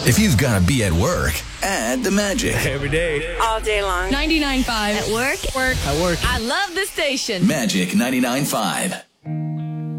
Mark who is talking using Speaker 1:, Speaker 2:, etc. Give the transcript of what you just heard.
Speaker 1: If you've got to be at work, add the magic.
Speaker 2: Every day.
Speaker 3: All day long.
Speaker 4: 99.5.
Speaker 3: At work.
Speaker 2: I work.
Speaker 4: I love the station.
Speaker 1: Magic 99.5.